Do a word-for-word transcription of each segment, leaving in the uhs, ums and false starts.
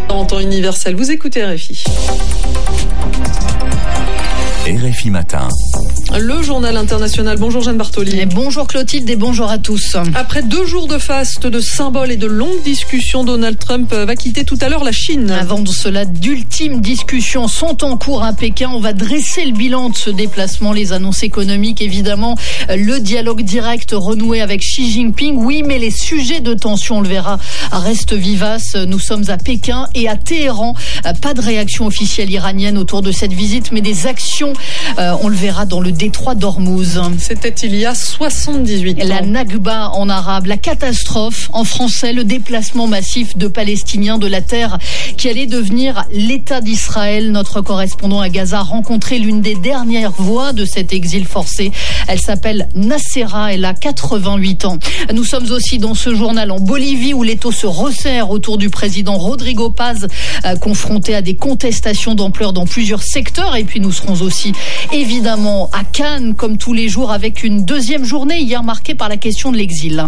En temps universel, vous écoutez R F I. R F I Matin. Le journal international. Bonjour Jeanne Bartoli. Et bonjour Clotilde et bonjour à tous. Après deux jours de faste, de symboles et de longues discussions, Donald Trump va quitter tout à l'heure la Chine. Avant de cela, d'ultimes discussions sont en cours à Pékin. On va dresser le bilan de ce déplacement, les annonces économiques, évidemment, le dialogue direct renoué avec Xi Jinping. Oui, mais les sujets de tension, on le verra, restent vivaces. Nous sommes à Pékin et à Téhéran. Pas de réaction officielle iranienne autour de cette visite, mais des actions, euh, on le verra dans le détroit d'Ormuz. C'était il y a soixante-dix-huit ans. La Nakba en arabe, la catastrophe en français, le déplacement massif de Palestiniens de la terre qui allait devenir l'État d'Israël. Notre correspondant à Gaza a rencontré l'une des dernières voix de cet exil forcé. Elle s'appelle Nassera, elle a quatre-vingt-huit ans. Nous sommes aussi dans ce journal en Bolivie où l'étau se resserre autour du président Rodrigo Paz, euh, confronté à des contestations d'ampleur dans plusieurs secteurs. Et puis nous serons aussi évidemment à Cannes, comme tous les jours, avec une deuxième journée hier marquée par la question de l'exil.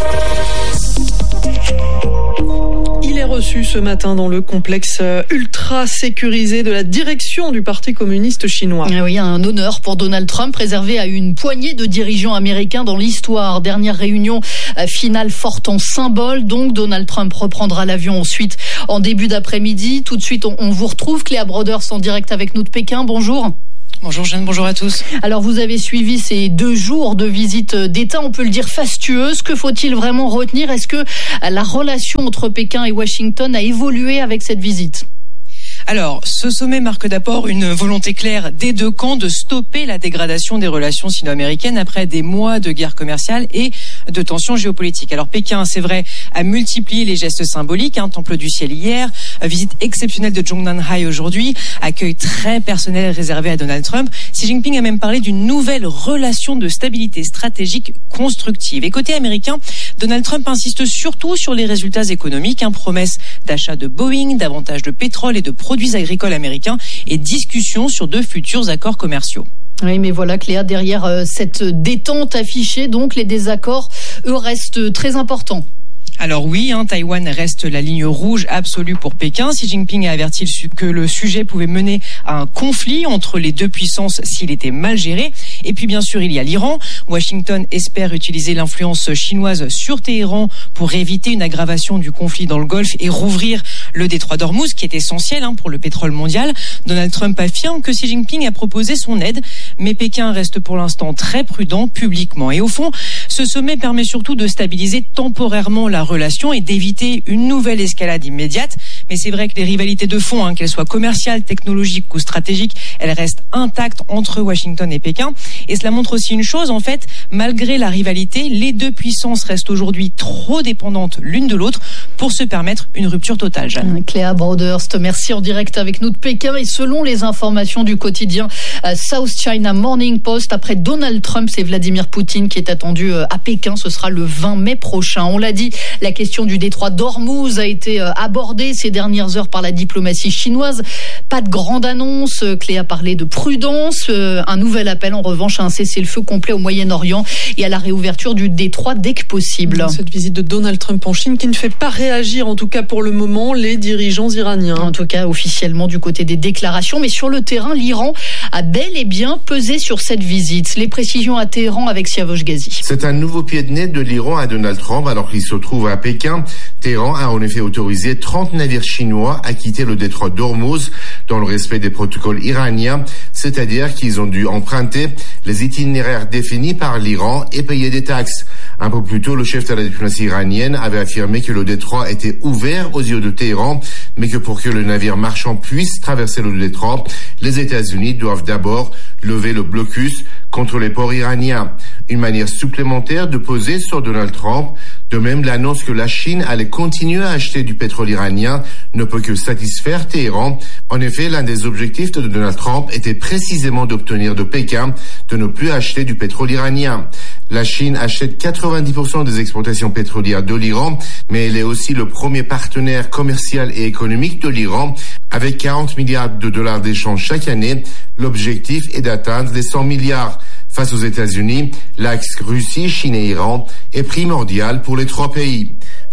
Il est reçu ce matin dans le complexe ultra sécurisé de la direction du Parti communiste chinois. Oui, un honneur pour Donald Trump, réservé à une poignée de dirigeants américains dans l'histoire. Dernière réunion finale forte en symbole. Donc Donald Trump reprendra l'avion ensuite en début d'après-midi. Tout de suite, on, on vous retrouve. Cléa Broders en direct avec nous de Pékin. Bonjour. Bonjour Jeanne, bonjour à tous. Alors vous avez suivi ces deux jours de visite d'État, on peut le dire fastueuse. Que faut-il vraiment retenir ? Est-ce que la relation entre Pékin et Washington a évolué avec cette visite ? Alors, ce sommet marque d'abord une volonté claire des deux camps de stopper la dégradation des relations sino-américaines après des mois de guerre commerciale et de tensions géopolitiques. Alors, Pékin, c'est vrai, a multiplié les gestes symboliques, hein, Temple du ciel hier, visite exceptionnelle de Zhongnanhai aujourd'hui, accueil très personnel réservé à Donald Trump. Xi Jinping a même parlé d'une nouvelle relation de stabilité stratégique constructive. Et côté américain, Donald Trump insiste surtout sur les résultats économiques, hein, promesse d'achat de Boeing, davantage de pétrole et de produits agricoles américains et discussions sur de futurs accords commerciaux. Oui, mais voilà Cléa, derrière euh, cette détente affichée, donc les désaccords, eux, restent très importants. Alors oui, hein, Taïwan reste la ligne rouge absolue pour Pékin. Xi Jinping a averti que le sujet pouvait mener à un conflit entre les deux puissances s'il était mal géré. Et puis bien sûr, il y a l'Iran. Washington espère utiliser l'influence chinoise sur Téhéran pour éviter une aggravation du conflit dans le Golfe et rouvrir le détroit d'Ormuz, qui est essentiel hein, pour le pétrole mondial. Donald Trump affirme que Xi Jinping a proposé son aide, mais Pékin reste pour l'instant très prudent publiquement. Et au fond, ce sommet permet surtout de stabiliser temporairement la relation et d'éviter une nouvelle escalade immédiate. Mais c'est vrai que les rivalités de fond, hein, qu'elles soient commerciales, technologiques ou stratégiques, elles restent intactes entre Washington et Pékin. Et cela montre aussi une chose, en fait, malgré la rivalité, les deux puissances restent aujourd'hui trop dépendantes l'une de l'autre pour se permettre une rupture totale. Jeanne. Cléa Broders, merci en direct avec nous de Pékin. Et selon les informations du quotidien South China Morning Post, après Donald Trump, c'est Vladimir Poutine qui est attendu à Pékin. Ce sera le vingt mai prochain. On l'a dit, la question du détroit d'Ormuz a été abordée ces dernières heures par la diplomatie chinoise. Pas de grande annonce. Cléa parlait de prudence. Un nouvel appel, en revanche, à un cessez-le-feu complet au Moyen-Orient et à la réouverture du détroit dès que possible. Cette visite de Donald Trump en Chine qui ne fait pas réagir, en tout cas pour le moment, les dirigeants iraniens. En tout cas, officiellement du côté des déclarations. Mais sur le terrain, l'Iran a bel et bien pesé sur cette visite. Les précisions à Téhéran avec Siavosh Ghazi. C'est un nouveau pied de nez de l'Iran à Donald Trump alors qu'il se trouve à Pékin. Téhéran a en effet autorisé trente navires chinois à quitter le détroit d'Ormuz dans le respect des protocoles iraniens, c'est-à-dire qu'ils ont dû emprunter les itinéraires définis par l'Iran et payer des taxes. Un peu plus tôt, le chef de la diplomatie iranienne avait affirmé que le détroit était ouvert aux yeux de Téhéran, mais que pour que le navire marchand puisse traverser le détroit, les États-Unis doivent d'abord lever le blocus contre les ports iraniens. Une manière supplémentaire de peser sur Donald Trump. De même, l'annonce que la Chine allait continuer à acheter du pétrole iranien ne peut que satisfaire Téhéran. En effet, l'un des objectifs de Donald Trump était précisément d'obtenir de Pékin de ne plus acheter du pétrole iranien. La Chine achète quatre-vingt-dix pour cent des exportations pétrolières de l'Iran, mais elle est aussi le premier partenaire commercial et économique de l'Iran, avec quarante milliards de dollars d'échanges chaque année. L'objectif est d'atteindre les cent milliards. Face aux États-Unis, l'axe Russie, Chine et Iran est primordial pour les trois pays.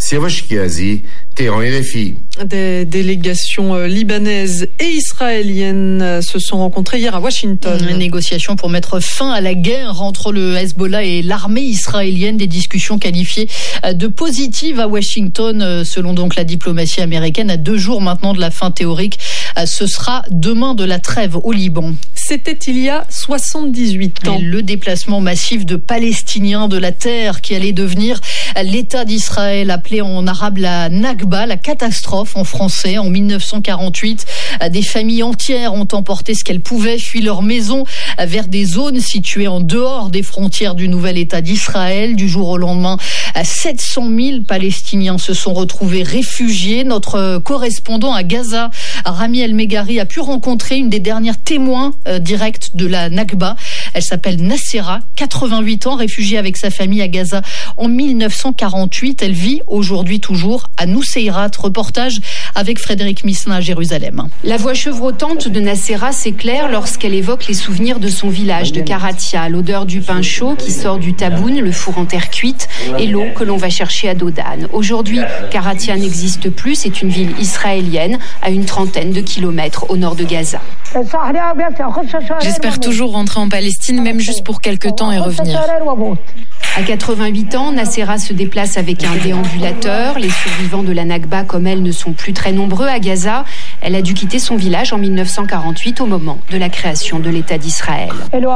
Siavash Kiazi, Téhéran R F I. Des délégations libanaises et israéliennes se sont rencontrées hier à Washington. Une négociation pour mettre fin à la guerre entre le Hezbollah et l'armée israélienne. Des discussions qualifiées de positives à Washington, selon donc la diplomatie américaine. À deux jours maintenant de la fin théorique, ce sera demain de la trêve au Liban. C'était il y a soixante-dix-huit ans. Et le déplacement massif de Palestiniens de la terre qui allait devenir l'État d'Israël, appelé en arabe la Nakba, la catastrophe en français. En mille neuf cent quarante-huit, des familles entières ont emporté ce qu'elles pouvaient, fui leur maison vers des zones situées en dehors des frontières du nouvel État d'Israël. Du jour au lendemain, sept cent mille Palestiniens se sont retrouvés réfugiés. Notre correspondant à Gaza, Rami El-Meghari, a pu rencontrer une des dernières témoins euh, directs de la Nakba. Elle s'appelle Nassera, quatre-vingt-huit ans, réfugiée avec sa famille à Gaza en mille neuf cent quarante-huit. Elle vit aujourd'hui toujours à Nuseirat. Reportage avec Frédéric Misselin à Jérusalem. La voix chevrotante de Nassera s'éclaire lorsqu'elle évoque les souvenirs de son village de Karatia. L'odeur du pain chaud qui sort du taboun, le four en terre cuite, et l'eau que l'on va chercher à Dodan. Aujourd'hui, Karatia n'existe plus. C'est une ville israélienne à une trentaine de kilomètres au nord de Gaza. J'espère toujours rentrer en Palestine, même juste pour quelques temps et revenir. À quatre-vingt-huit ans, Nassera se déplace avec un déambulateur. Les survivants de la Nakba, comme elle, ne sont plus très nombreux à Gaza. Elle a dû quitter son village en mille neuf cent quarante-huit au moment de la création de l'État d'Israël.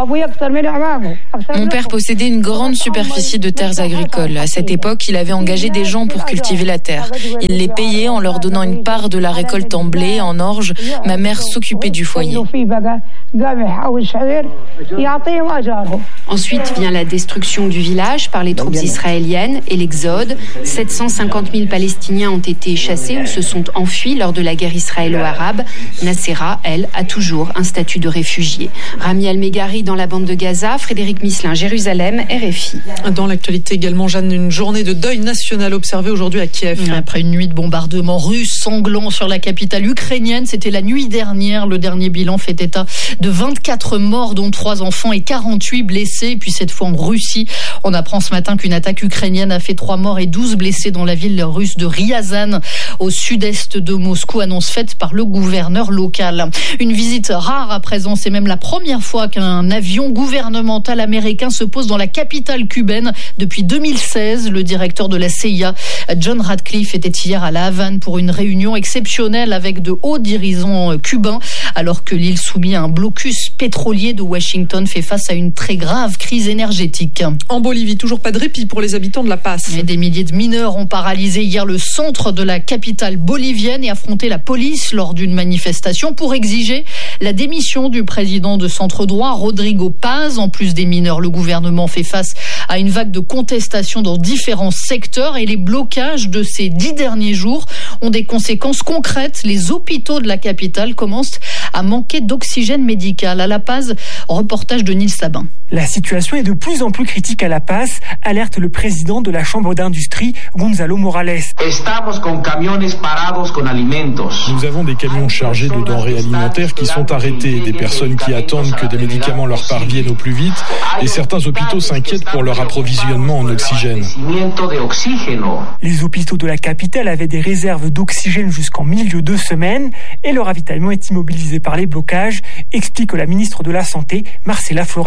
Mon père possédait une grande superficie de terres agricoles. À cette époque, il avait engagé des gens pour cultiver la terre. Il les payait en leur donnant une part de la récolte en blé, en orge. Ma mère s'occupait du foyer. Ensuite vient la destruction du village par les troupes israéliennes et l'exode. sept cent cinquante mille Palestiniens ont été chassés ou se sont enfuis lors de la guerre israélo-arabe. Nassera, elle, a toujours un statut de réfugiée. Rami El-Meghari dans la bande de Gaza, Frédéric Misselin, Jérusalem, R F I. Dans l'actualité également, Jeanne, une journée de deuil national observée aujourd'hui à Kiev. Après une nuit de bombardements russes sanglants sur la capitale ukrainienne, c'était la nuit dernière. Le dernier bilan fait état de vingt-quatre morts, dont trois enfants et quarante-huit blessés. Et puis cette fois en Russie, on apprend ce matin qu'une attaque ukrainienne a fait trois morts et douze blessés dans la ville russe de Ryazan, au sud-est de Moscou, annonce faite par le gouverneur local. Une visite rare à présent, c'est même la première fois qu'un avion gouvernemental américain se pose dans la capitale cubaine depuis deux mille seize. Le directeur de la C I A, John Ratcliffe, était hier à La Havane pour une réunion exceptionnelle avec de hauts dirigeants cubains, alors que l'île soumise à un blocus pétrolier de Washington fait face à une très grave crise énergétique. En Bolivie, toujours pas de répit pour les habitants de La Paz. Et des milliers de mineurs ont paralysé hier le centre de la capitale bolivienne et affronté la police lors d'une manifestation pour exiger la démission du président de centre droit, Rodrigo Paz. En plus des mineurs, le gouvernement fait face à une vague de contestation dans différents secteurs et les blocages de ces dix derniers jours ont des conséquences concrètes. Les hôpitaux de la capitale commencent à manquer d'oxygène médical. À La Paz, reportage de Nils Sabin. La situation est de plus en plus critique à La Paz, alerte le président de la Chambre d'industrie, Gonzalo Morales. Nous avons des camions chargés de denrées alimentaires qui sont arrêtés, des personnes qui attendent que des médicaments leur parviennent au plus vite, et certains hôpitaux s'inquiètent pour leur approvisionnement en oxygène. Les hôpitaux de la capitale avaient des réserves d'oxygène jusqu'en milieu de semaine, et le ravitaillement est immobilisé par les blocages, explique la ministre de la Santé, Marcela Flores.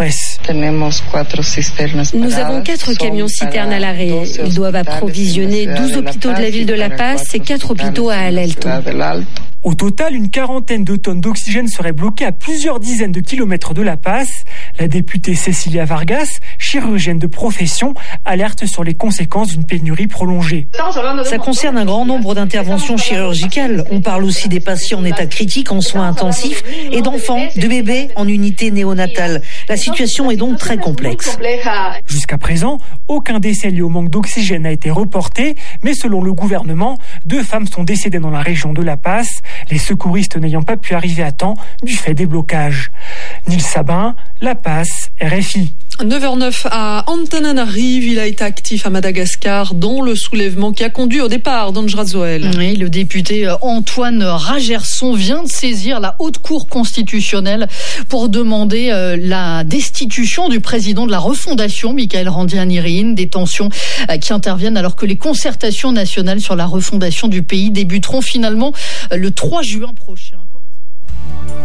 Nous avons quatre camions-citernes à l'arrêt. Ils doivent approvisionner douze hôpitaux de la ville de La Paz et quatre hôpitaux à El Alto. Au total, une quarantaine de tonnes d'oxygène seraient bloquées à plusieurs dizaines de kilomètres de La Paz. La députée Cecilia Vargas, chirurgienne de profession, alerte sur les conséquences d'une pénurie prolongée. Ça concerne un grand nombre d'interventions chirurgicales. On parle aussi des patients en état critique en soins intensifs et d'enfants, de bébés en unité néonatale. La situation est donc très complexe. Jusqu'à présent, aucun décès lié au manque d'oxygène n'a été reporté, mais selon le gouvernement, deux femmes sont décédées dans la région de La Paz, les secouristes n'ayant pas pu arriver à temps du fait des blocages. Nils Sabin, La Paz, R F I. neuf heures zéro à Antananarive, il a été actif à Madagascar dans le soulèvement qui a conduit au départ d'Andjra-Zoël. Oui, le député Antoine Ragerson vient de saisir la Haute Cour constitutionnelle pour demander la destitution du président de la refondation, Michael Randrianirine. Des tensions qui interviennent alors que les concertations nationales sur la refondation du pays débuteront finalement le trois juin prochain.